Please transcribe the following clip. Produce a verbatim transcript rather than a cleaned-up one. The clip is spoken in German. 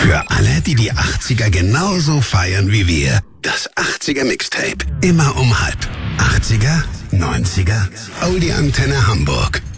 Für alle, die die achtziger genauso feiern wie wir. Das achtziger Mixtape. Immer um halb. achtziger, neunziger, Oldie Antenne Hamburg.